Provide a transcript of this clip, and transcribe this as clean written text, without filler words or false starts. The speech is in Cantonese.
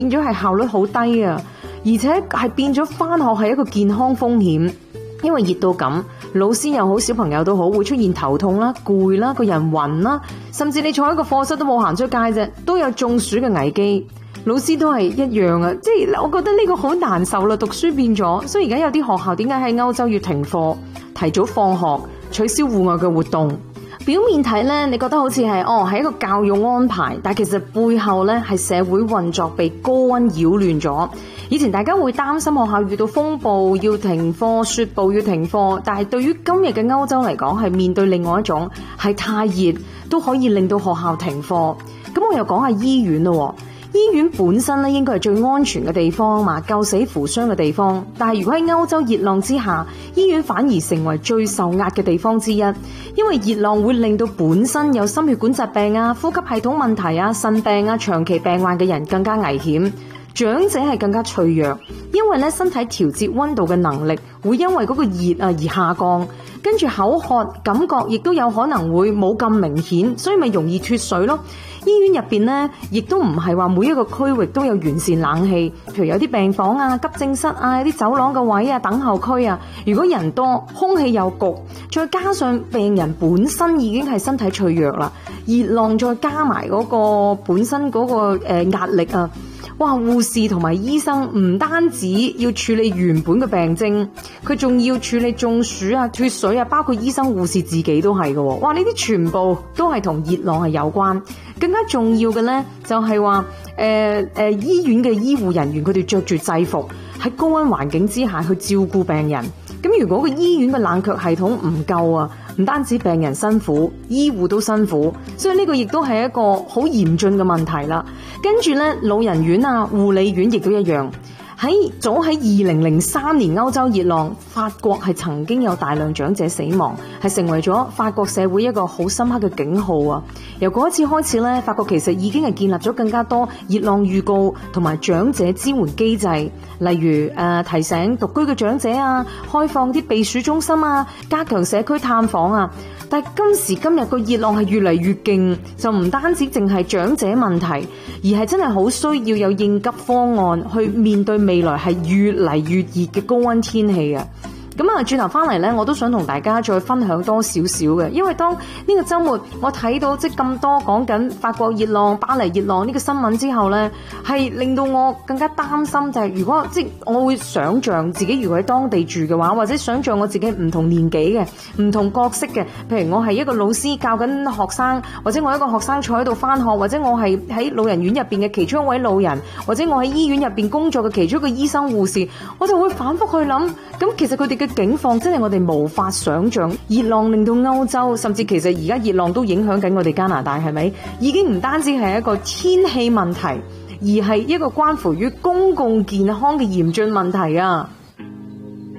變咗係效率好低啊，而且係變咗返學係一個健康風險，因為熱到咁，老師又好，小朋友都好，會出現頭痛啦、攰啦、個人暈啦，甚至你坐喺個課室都冇行出街啫，都有中暑嘅危機。老師都係一樣啊，即係我覺得呢個好難受啦，讀書變咗，所以而家有啲學校點解喺歐洲要停課、提早放學、取消戶外嘅活動？表面睇呢，你覺得好似係一個教育安排，但其實背後呢係社會運作被高溫擾亂咗。以前大家會擔心學校遇到風暴要停課、雪暴要停課，但係對於今日嘅歐洲嚟講，係面對另外一種係太熱都可以令到學校停課。咁我又講下醫院咯。醫院本身咧應該係最安全嘅地方嘛，救死扶傷嘅地方。但係如果喺歐洲熱浪之下，醫院反而成為最受壓嘅地方之一，因為熱浪會令到本身有心血管疾病啊、呼吸系統問題啊、腎病啊、長期病患嘅人更加危險。長者係更加脆弱，因為咧身體調節溫度嘅能力會因為嗰個熱而下降，跟住口渴感覺亦都有可能會冇咁明顯，所以咪容易脫水咯。醫院入邊咧，亦都唔係話每一個區域都有完善冷氣，譬如有啲病房啊、急症室啊、有啲走廊嘅位啊、等候區啊，如果人多，空氣又焗，再加上病人本身已經係身體脆弱啦，熱浪再加埋嗰個本身嗰個壓力啊。哇！護士同埋醫生唔單止要處理原本嘅病徵，佢仲要處理中暑啊、脫水啊，包括醫生護士自己都係嘅。哇！呢啲全部都係同熱浪係有關。更加重要嘅呢，就係話醫院嘅醫護人員佢哋着住制服喺高溫環境之下去照顧病人。咁如果個醫院嘅冷卻系統唔夠啊，唔單止病人辛苦，醫護都辛苦，所以呢個亦都係一個好嚴峻嘅問題啦。跟住呢，老人院啊、護理院亦都一樣。早喺2003年歐洲熱浪，法國係曾經有大量長者死亡，係成為咗法國社會一個好深刻嘅警號啊！由嗰一次開始咧，法國其實已經係建立咗更加多熱浪預告同埋長者支援機制，例如提醒獨居嘅長者啊，開放啲避暑中心啊，加強社區探訪啊。但係今時今日個熱浪係越嚟越勁，就唔單止淨係長者問題，而係真係好需要有應急方案去面對未來係越嚟越熱嘅高溫天氣啊！咁啊，轉頭翻嚟呢，我都想同大家再分享多少少嘅，因為當呢個週末我睇到即咁多講緊法國熱浪、巴黎熱浪呢個新聞之後呢，係令到我更加擔心，就係如果我會想像自己如果喺當地住嘅話，或者想像我自己唔同年紀嘅、唔同角色嘅，譬如我係一個老師教緊學生，或者我一個學生坐喺度翻學，或者我係喺老人院入邊嘅其中一位老人，或者我喺醫院入邊工作嘅其中一個醫生護士，我就會反覆去諗，咁其實佢哋嘅境況真係我哋無法想象。熱浪令到歐洲，甚至其實而家熱浪都影響緊我哋加拿大，係咪？已經唔單止係一個天氣問題，而係一個關乎於公共健康嘅嚴峻問題啊！